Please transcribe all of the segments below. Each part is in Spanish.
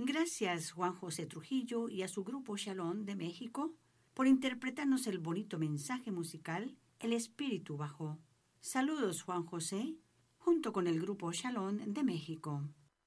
Gracias Juan José Trujillo y a su grupo Shalom de México por interpretarnos el bonito mensaje musical El Espíritu bajó. Saludos Juan José, junto con el grupo Shalom de México.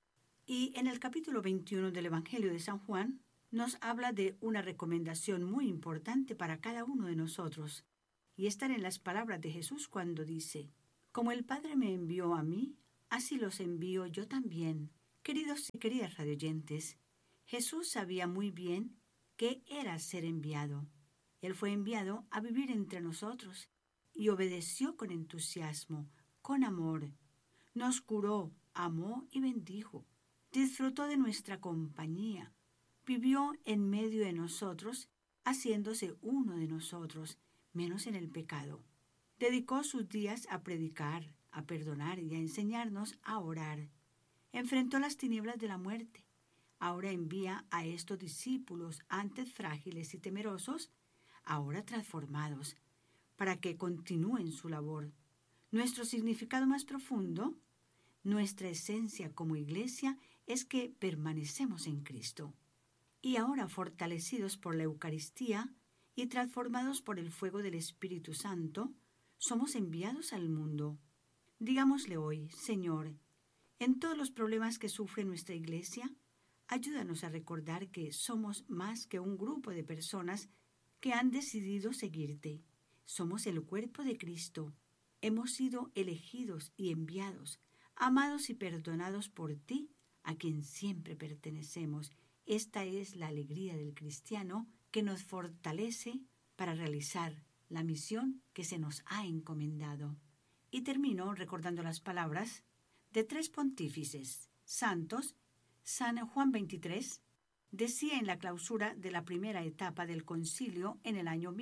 Y en el capítulo 21 del Evangelio de San Juan nos habla de una recomendación muy importante para cada uno de nosotros. Y están en las palabras de Jesús cuando dice: Como el Padre me envió a mí, así los envío yo también. Queridos y queridas radioyentes, Jesús sabía muy bien qué era ser enviado. Él fue enviado a vivir entre nosotros y obedeció con entusiasmo, con amor. Nos curó, amó y bendijo. Disfrutó de nuestra compañía. Vivió en medio de nosotros, haciéndose uno de nosotros, menos en el pecado. Dedicó sus días a predicar, a perdonar y a enseñarnos a orar. Enfrentó las tinieblas de la muerte. Ahora envía a estos discípulos, antes frágiles y temerosos, ahora transformados, para que continúen su labor. Nuestro significado más profundo, nuestra esencia como iglesia, es que permanecemos en Cristo. Y ahora, fortalecidos por la Eucaristía y transformados por el fuego del Espíritu Santo, somos enviados al mundo. Digámosle hoy: Señor, en todos los problemas que sufre nuestra iglesia, ayúdanos a recordar que somos más que un grupo de personas que han decidido seguirte. Somos el cuerpo de Cristo. Hemos sido elegidos y enviados, amados y perdonados por ti, a quien siempre pertenecemos. Esta es la alegría del cristiano que nos fortalece para realizar la misión que se nos ha encomendado. Y termino recordando las palabras de tres pontífices santos. San Juan XXIII decía en la clausura de la primera etapa del concilio en el año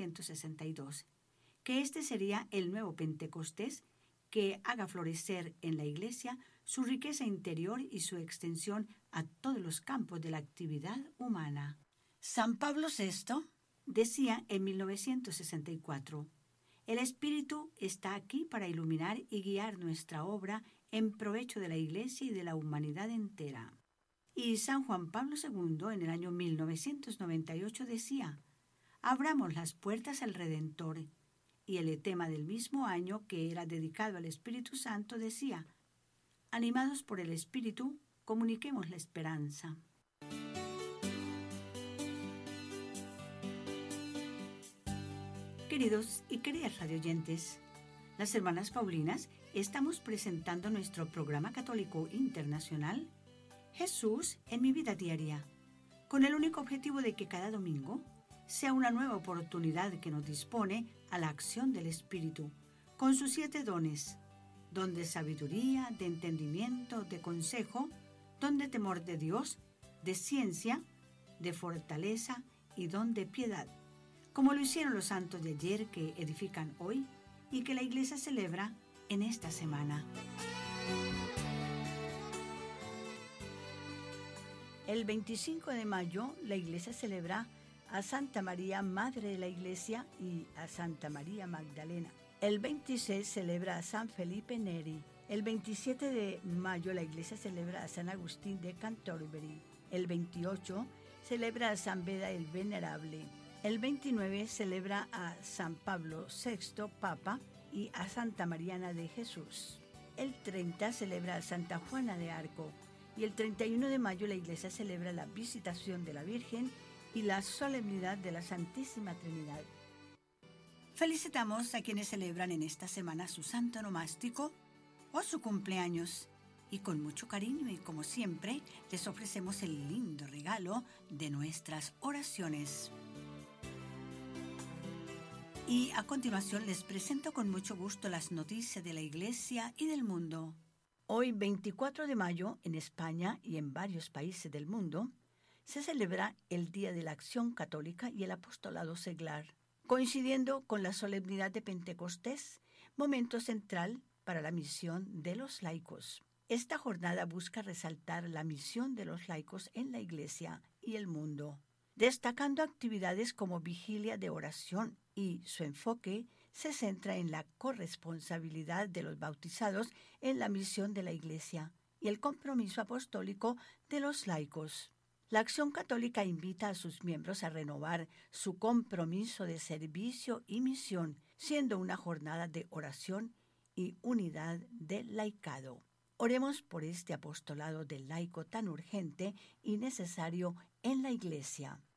1962 que este sería el nuevo Pentecostés que haga florecer en la Iglesia su riqueza interior y su extensión a todos los campos de la actividad humana. San Pablo VI decía en 1964: el Espíritu está aquí para iluminar y guiar nuestra obra en provecho de la Iglesia y de la humanidad entera. Y San Juan Pablo II en el año 1998 decía: abramos las puertas al Redentor. Y el tema del mismo año, que era dedicado al Espíritu Santo, decía: animados por el Espíritu, comuniquemos la esperanza. Queridos y queridas radioyentes, las hermanas Paulinas estamos presentando nuestro programa católico internacional Jesús en mi vida diaria, con el único objetivo de que cada domingo sea una nueva oportunidad que nos dispone a la acción del Espíritu, con sus 7 dones: don de sabiduría, de entendimiento, de consejo, don de temor de Dios, de ciencia, de fortaleza y don de piedad, como lo hicieron los santos de ayer que edifican hoy y que la Iglesia celebra en esta semana. El 25 de mayo la Iglesia celebra a Santa María, Madre de la Iglesia, y a Santa María Magdalena. El 26 celebra a San Felipe Neri. El 27 de mayo la Iglesia celebra a San Agustín de Canterbury. El 28 celebra a San Beda el Venerable. El 29 celebra a San Pablo VI, Papa, y a Santa Mariana de Jesús. El 30 celebra a Santa Juana de Arco. Y el 31 de mayo la Iglesia celebra la Visitación de la Virgen y la solemnidad de la Santísima Trinidad. Felicitamos a quienes celebran en esta semana su santo nomástico o su cumpleaños. Y con mucho cariño y como siempre, les ofrecemos el lindo regalo de nuestras oraciones. Y a continuación les presento con mucho gusto las noticias de la Iglesia y del mundo. Hoy, 24 de mayo, en España y en varios países del mundo, se celebra el Día de la Acción Católica y el Apostolado Seglar, coincidiendo con la solemnidad de Pentecostés, momento central para la misión de los laicos. Esta jornada busca resaltar la misión de los laicos en la Iglesia y el mundo, destacando actividades como vigilia de oración, y su enfoque se centra en la corresponsabilidad de los bautizados en la misión de la Iglesia y el compromiso apostólico de los laicos. La Acción Católica invita a sus miembros a renovar su compromiso de servicio y misión, siendo una jornada de oración y unidad del laicado. Oremos por este apostolado del laico tan urgente y necesario en la Iglesia.